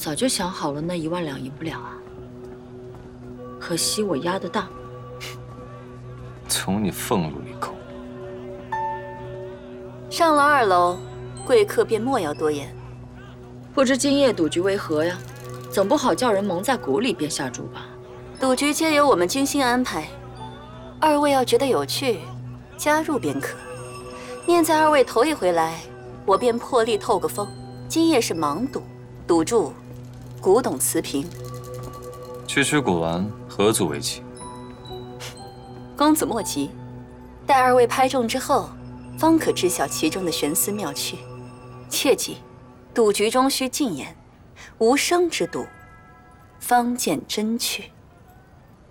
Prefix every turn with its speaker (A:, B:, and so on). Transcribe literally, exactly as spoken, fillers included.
A: 早就想好了，那一万两赢不了啊。可惜我压得大。
B: 从你俸禄里扣。
C: 上了二楼，贵客便莫要多言。
A: 不知今夜赌局为何呀？总不好叫人蒙在鼓里便下注吧？
C: 赌局皆由我们精心安排，二位要觉得有趣，加入便可。念在二位头一回来，我便破例透个风。今夜是盲赌，赌注古董瓷瓶。
B: 区区古玩，何足为奇？
C: 公子莫急，待二位拍中之后，方可知晓其中的玄思妙趣。切记，赌局中需禁言，无声之赌，方见真趣。